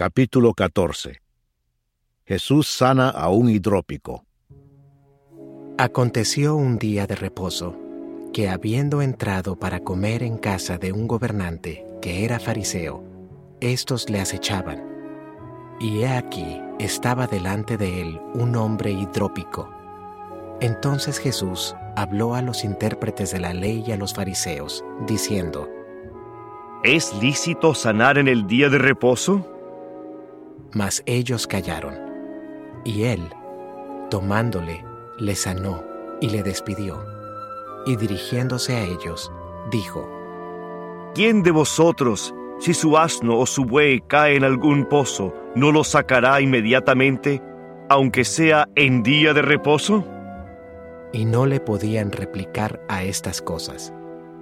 Capítulo 14. Jesús sana a un hidrópico. Aconteció un día de reposo, que habiendo entrado para comer en casa de un gobernante que era fariseo, éstos le acechaban. Y he aquí, estaba delante de él un hombre hidrópico. Entonces Jesús habló a los intérpretes de la ley y a los fariseos, diciendo: ¿Es lícito sanar en el día de reposo? Mas ellos callaron. Y él, tomándole, le sanó y le despidió. Y dirigiéndose a ellos, dijo: ¿Quién de vosotros, si su asno o su buey cae en algún pozo, no lo sacará inmediatamente, aunque sea en día de reposo? Y no le podían replicar a estas cosas.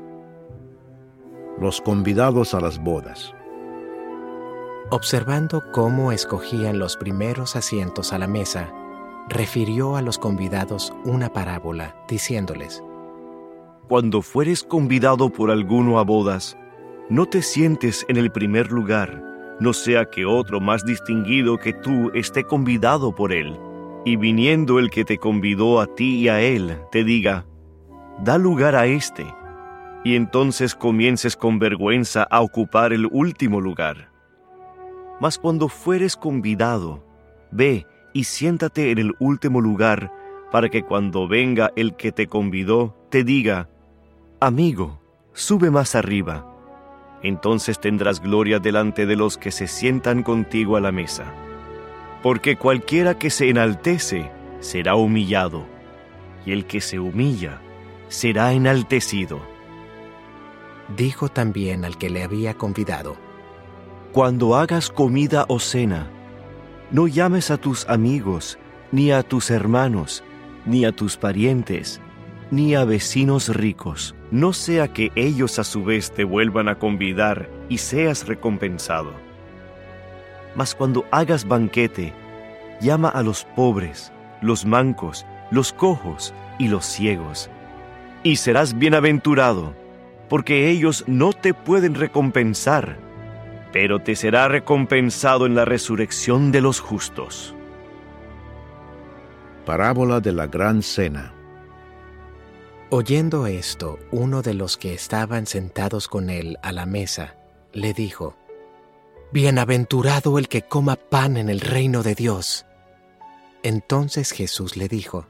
Los convidados a las bodas. Observando cómo escogían los primeros asientos a la mesa, refirió a los convidados una parábola, diciéndoles: Cuando fueres convidado por alguno a bodas, no te sientes en el primer lugar, no sea que otro más distinguido que tú esté convidado por él, y viniendo el que te convidó a ti y a él, te diga: da lugar a éste, y entonces comiences con vergüenza a ocupar el último lugar. Mas cuando fueres convidado, ve y siéntate en el último lugar, para que cuando venga el que te convidó, te diga: amigo, sube más arriba. Entonces tendrás gloria delante de los que se sientan contigo a la mesa. Porque cualquiera que se enaltece será humillado, y el que se humilla será enaltecido. Dijo también al que le había convidado: Cuando hagas comida o cena, no llames a tus amigos, ni a tus hermanos, ni a tus parientes, ni a vecinos ricos, no sea que ellos a su vez te vuelvan a convidar y seas recompensado. Mas cuando hagas banquete, llama a los pobres, los mancos, los cojos y los ciegos, y serás bienaventurado, porque ellos no te pueden recompensar, pero te será recompensado en la resurrección de los justos. Parábola de la gran cena. Oyendo esto, uno de los que estaban sentados con él a la mesa, le dijo: Bienaventurado el que coma pan en el reino de Dios. Entonces Jesús le dijo: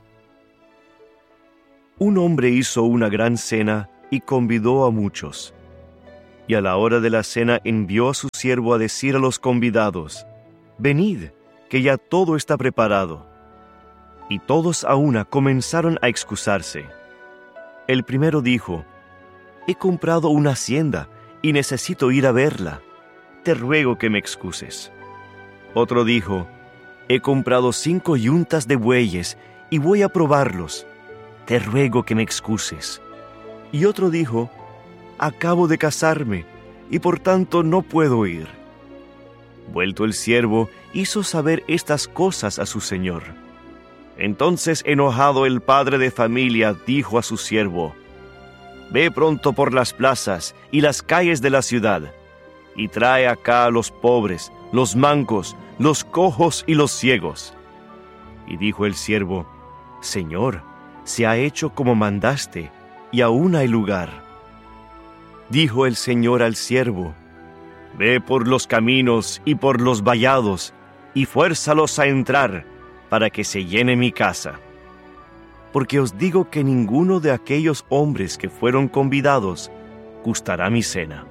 Un hombre hizo una gran cena y convidó a muchos. Y a la hora de la cena envió a su siervo a decir a los convidados: venid, que ya todo está preparado. Y todos a una comenzaron a excusarse. El primero dijo: he comprado una hacienda y necesito ir a verla. Te ruego que me excuses. Otro dijo: he comprado 5 yuntas de bueyes y voy a probarlos. Te ruego que me excuses. Y otro dijo: acabo de casarme y por tanto no puedo ir. Vuelto el siervo, hizo saber estas cosas a su señor. Entonces, enojado el padre de familia, dijo a su siervo: ve pronto por las plazas y las calles de la ciudad, y trae acá a los pobres, los mancos, los cojos y los ciegos. Y dijo el siervo: Señor, se ha hecho como mandaste, y aún hay lugar. Dijo el Señor al siervo: ve por los caminos y por los vallados, y fuérzalos a entrar, para que se llene mi casa. Porque os digo que ninguno de aquellos hombres que fueron convidados gustará mi cena.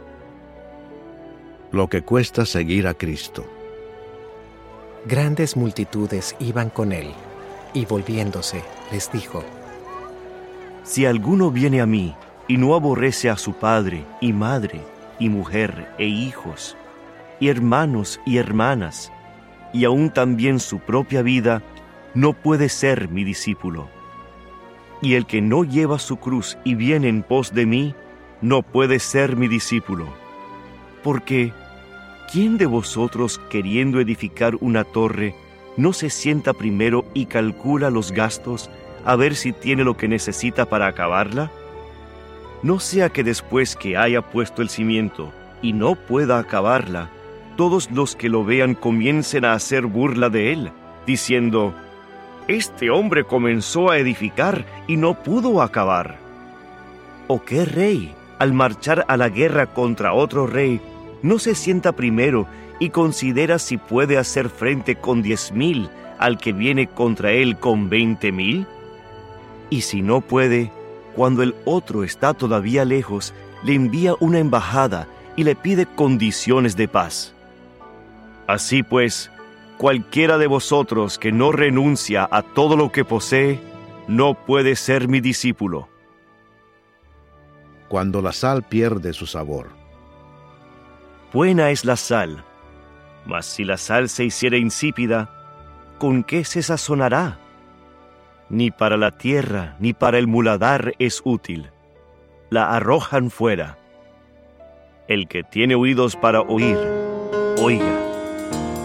Lo que cuesta seguir a Cristo. Grandes multitudes iban con él, y volviéndose, les dijo: si alguno viene a mí y no aborrece a su padre y madre y mujer e hijos, y hermanos y hermanas, y aún también su propia vida, no puede ser mi discípulo. Y el que no lleva su cruz y viene en pos de mí, no puede ser mi discípulo. Porque, ¿quién de vosotros, queriendo edificar una torre, no se sienta primero y calcula los gastos, a ver si tiene lo que necesita para acabarla? No sea que después que haya puesto el cimiento y no pueda acabarla, todos los que lo vean comiencen a hacer burla de él, diciendo: «Este hombre comenzó a edificar y no pudo acabar». ¿O qué rey, al marchar a la guerra contra otro rey, no se sienta primero y considera si puede hacer frente con 10,000 al que viene contra él con 20,000? Y si no puede, cuando el otro está todavía lejos, le envía una embajada y le pide condiciones de paz. Así pues, cualquiera de vosotros que no renuncia a todo lo que posee, no puede ser mi discípulo. Cuando la sal pierde su sabor. Buena es la sal, mas si la sal se hiciera insípida, ¿con qué se sazonará? Ni para la tierra ni para el muladar es útil. La arrojan fuera. El que tiene oídos para oír, oiga.